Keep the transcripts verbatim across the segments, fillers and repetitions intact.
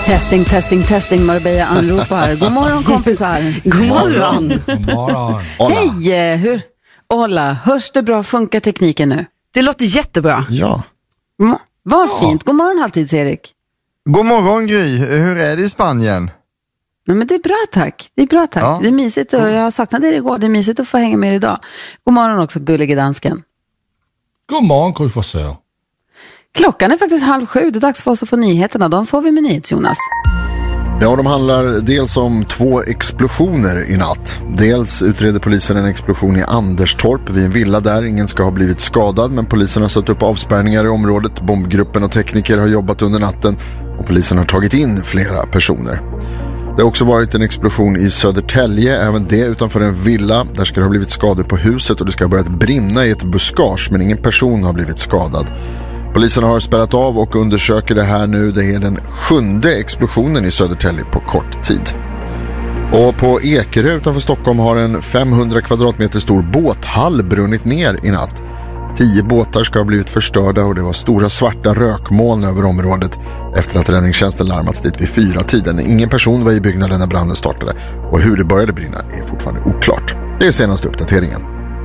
Testing, testing, testing, Marbella anropar. God morgon kompisar. God morgon. God morgon. Hej, hur? Hola, hörs det bra? Funkar tekniken nu? Det låter jättebra. Ja. Mm. Vad ja. Fint. God morgon Halvtids-Erik. God morgon Gry. Hur är det i Spanien? Nej, men det är bra tack. Det är bra tack. Ja. Det är mysigt och jag har saknat det igår. Det är mysigt att få hänga med idag. God morgon också, gullige dansken. God morgon, Gry Forssell. Klockan är faktiskt halv sju. Det är dags för oss att få nyheterna. De får vi med NyhetsJonas. Ja, de handlar dels om två explosioner i natt. Dels utreder polisen en explosion i Anderstorp vid en villa där. Ingen ska ha blivit skadad, men polisen har satt upp avspärrningar i området. Bombgruppen och tekniker har jobbat under natten och polisen har tagit in flera personer. Det har också varit en explosion i Södertälje, även det utanför en villa. Där ska det ha blivit skador på huset och det ska ha börjat brinna i ett buskage, men ingen person har blivit skadad. Polisen har spärrat av och undersöker det här nu. Det är den sjunde explosionen i Södertälje på kort tid. Och på Ekerö utanför Stockholm har en femhundra kvadratmeter stor båthall brunnit ner i natt. Tio båtar ska ha blivit förstörda och det var stora svarta rökmoln över området efter att räddningstjänsten larmats dit vid fyra tiden. Ingen person var i byggnaden när branden startade och hur det började brinna är fortfarande oklart. Det är senaste uppdateringen.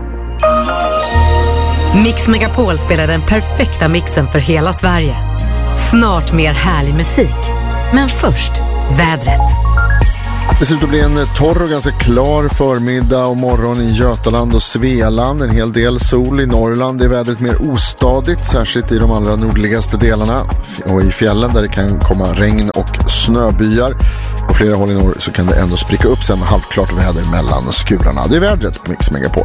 Mix Megapol spelar den perfekta mixen för hela Sverige. Snart mer härlig musik. Men först, vädret. Det ser ut att bli en torr och ganska klar förmiddag och morgon i Götaland och Svealand. En hel del sol i Norrland. Är vädret mer ostadigt, särskilt i de allra nordligaste delarna. Och i fjällen där det kan komma regn och snöbyar. På flera håll i norr så kan det ändå spricka upp sig med halvklart väder mellan skurarna. Det är vädret på Mix Megapol.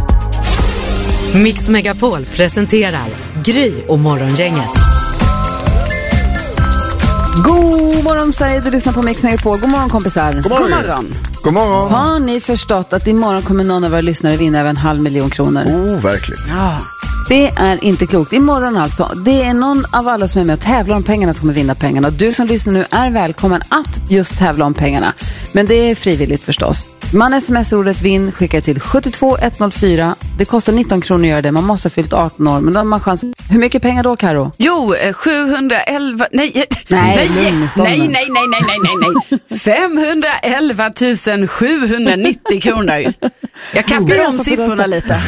Mix Megapol presenterar Gry och morgongänget. God morgon Sverige, du lyssnar på Mix Megapol. God morgon kompisar. God morgon. God morgon. God morgon. Har ni förstått att imorgon kommer någon av våra lyssnare vinna över en halv miljon kronor? Oh, verkligen. Ja. Det är inte klokt. Imorgon alltså. Det är någon av alla som är med och tävlar om pengarna som kommer vinna pengarna. Och du som lyssnar nu är välkommen att just tävla om pengarna. Men det är frivilligt förstås. Man sms-ordet vinn, skickar till sju två ett noll fyra. Det kostar nitton kronor att göra det. Man måste ha fyllt arton år. Men då har man chans. Hur mycket pengar då, Karo? Jo, sjuhundraelva... Nej, nej, nej, nej, nej, nej, nej, nej, nej, nej. femhundraelva tusen sjuhundranittio kronor. Jag kastar om siffrorna lite.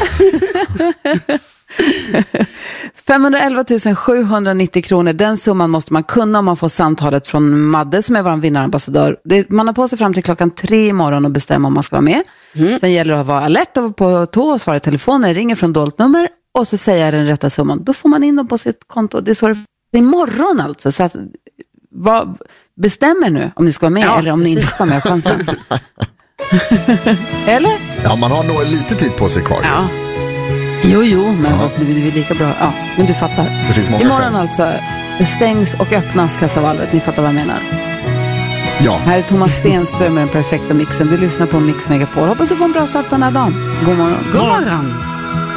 femhundraelva tusen sjuhundranittio kronor. Den summan måste man kunna om man får samtalet från Madde som är vår vinnarambassadör. Det, man har på sig fram till klockan tre imorgon och bestämma om man ska vara med. Mm. Sen gäller det att vara alert och på tå och svara i telefonen. Ringer från dolt nummer och så säger jag den rätta summan. Då får man in dem på sitt konto. Det är så det är imorgon alltså. Så att, vad, bestämmer nu om ni ska vara med ja, eller om precis. Ni inte ska vara med chansen. Eller? Ja, man har nog lite tid på sig kvar. Ja. Jo, jo, men ja. det, det är lika bra. Ja, men du fattar. Det finns många imorgon skäl. alltså stängs och öppnas kassavalvet. Ni fattar vad jag menar. Ja. Här är Thomas Stenström med den perfekta mixen. Du lyssnar på Mix Megapol. Hoppas du får en bra start på den här dagen. God morgon. God morgon.